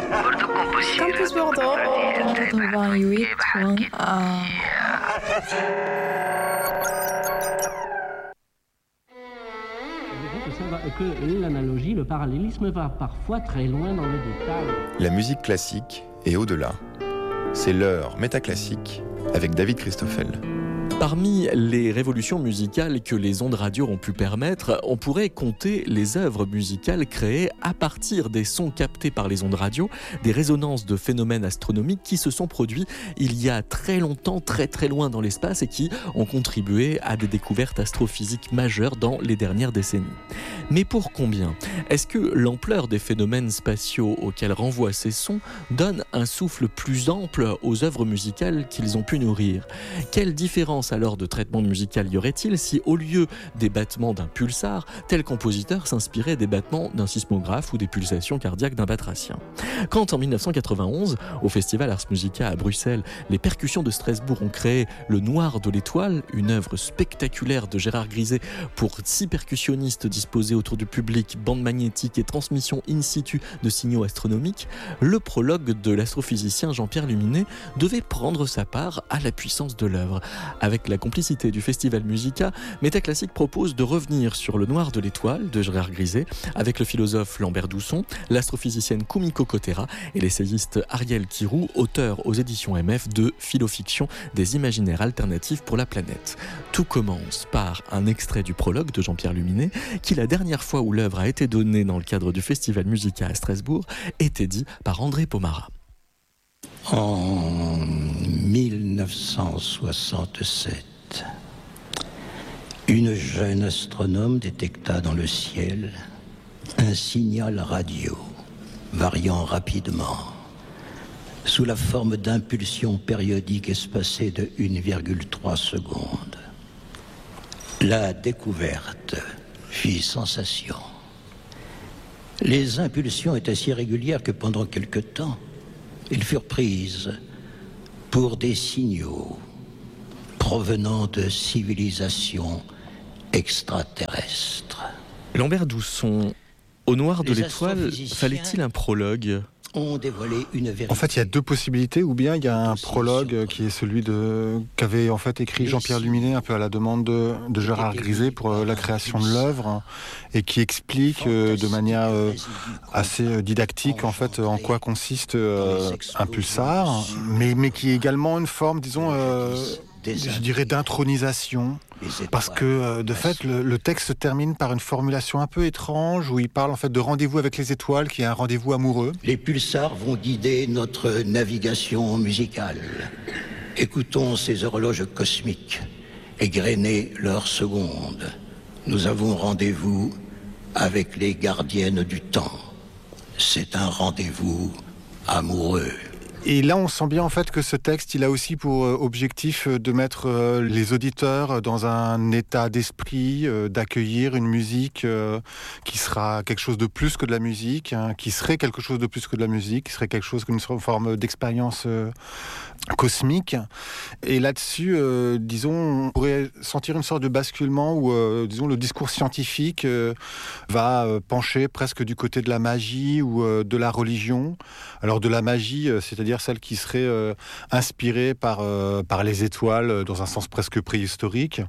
Campus Bordeaux. 88.1. Que l'analogie, le parallélisme va parfois très loin dans le détail. La musique classique et au-delà. C'est l'heure métaclassique avec David Christoffel. Parmi les révolutions musicales que les ondes radio ont pu permettre, on pourrait compter les œuvres musicales créées à partir des sons captés par les ondes radio, des résonances de phénomènes astronomiques qui se sont produits il y a très longtemps, très très loin dans l'espace et qui ont contribué à des découvertes astrophysiques majeures dans les dernières décennies. Mais pour combien ? Est-ce que l'ampleur des phénomènes spatiaux auxquels renvoient ces sons donne un souffle plus ample aux œuvres musicales qu'ils ont pu nourrir ? Quelle différence alors de traitement musical y aurait-il si, au lieu des battements d'un pulsar, tel compositeur s'inspirait des battements d'un sismographe ou des pulsations cardiaques d'un batracien ? Quand en 1991, au Festival Ars Musica à Bruxelles, les percussions de Strasbourg ont créé Le Noir de l'Étoile, une œuvre spectaculaire de Gérard Griset pour 6 percussionnistes disposés autour du public, bande magnétique et transmission in situ de signaux astronomiques, le prologue de l'astrophysicien Jean-Pierre Luminet devait prendre sa part à la puissance de l'œuvre. Avec la complicité du Festival Musica, Métaclassique propose de revenir sur Le Noir de l'Étoile de Gérard Griset avec le philosophe Lambert Dousson, l'astrophysicienne Kumiko Kotera et l'essayiste Ariel Kirou, auteur aux éditions MF de Philofiction, des imaginaires alternatifs pour la planète. Tout commence par un extrait du prologue de Jean-Pierre Luminet qui, la dernière fois où l'œuvre a été donnée dans le cadre du Festival Musica à Strasbourg, était dit par André Pomara. En 1967, une jeune astronome détecta dans le ciel un signal radio variant rapidement sous la forme d'impulsions périodiques espacées de 1,3 secondes. La découverte fit sensation. Les impulsions étaient si régulières que pendant quelque temps, ils furent prises pour des signaux provenant de civilisations extraterrestres. Lambert Dousson, au Noir de l'Étoile, fallait-il un prologue ? Ont dévoilé une vérité. En fait, il y a deux possibilités. Ou bien il y a un prologue qui est celui qu'avait en fait écrit Jean-Pierre Luminet un peu à la demande de Gérard Griset pour la création de l'œuvre et qui explique de manière assez didactique en fait en quoi consiste un pulsar, mais qui est également une forme, disons, je dirais d'intronisation. Parce que de fait le texte se termine par une formulation un peu étrange où il parle en fait de rendez-vous avec les étoiles qui est un rendez-vous amoureux. Les pulsars vont guider notre navigation musicale. Écoutons ces horloges cosmiques égrener leurs secondes. Nous avons rendez-vous avec les gardiennes du temps. C'est un rendez-vous amoureux. Et là, on sent bien en fait que ce texte, il a aussi pour objectif de mettre les auditeurs dans un état d'esprit, d'accueillir une musique qui sera quelque chose de plus que de la musique, qui serait quelque chose de plus que de la musique, qui serait quelque chose comme une forme d'expérience cosmique. Et là-dessus, disons, on pourrait sentir une sorte de basculement où, disons, le discours scientifique va pencher presque du côté de la magie ou de la religion. Alors de la magie, c'est-à-dire celle qui serait inspirée par les étoiles dans un sens presque préhistorique,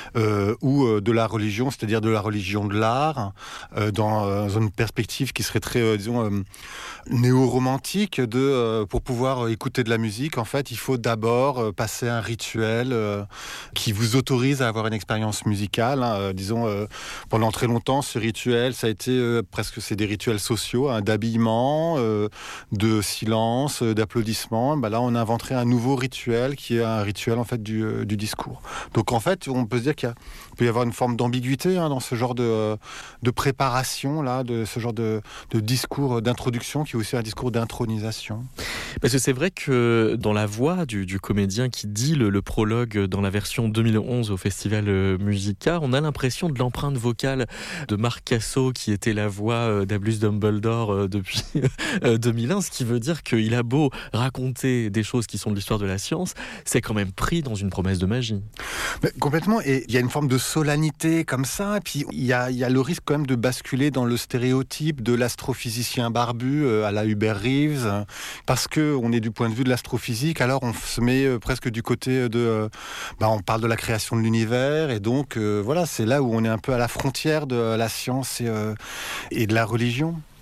ou de la religion, c'est-à-dire de la religion de l'art, dans une perspective qui serait très, disons, néo-romantique, pour pouvoir écouter de la musique, en fait, il faut d'abord passer un rituel qui vous autorise à avoir une expérience musicale. Disons, pendant très longtemps, ce rituel, ça a été presque, c'est des rituels sociaux, d'habillement, de silence, d'applaudissements. Là, on inventerait un nouveau rituel qui est un rituel en fait du discours. Donc en fait, on peut se dire qu'il peut y avoir une forme d'ambiguïté dans ce genre de préparation là, de ce genre de discours d'introduction qui est aussi un discours d'intronisation. Parce que c'est vrai que dans la voix du comédien qui dit le prologue dans la version 2011 au Festival Musica, on a l'impression de l'empreinte vocale de Marc Cassot qui était la voix d'Albus Dumbledore depuis 2001, ce qui veut dire qu'il a beau raconter des choses qui sont de l'histoire de la science, c'est quand même pris dans une promesse de magie. Mais complètement, et il y a une forme de solennité comme ça, et puis il y a le risque quand même de basculer dans le stéréotype de l'astrophysicien barbu à la Hubert Reeves, parce qu'on est du point de vue de l'astrophysique, alors on se met presque du côté de... on parle de la création de l'univers, et donc voilà, c'est là où on est un peu à la frontière de la science et de la religion.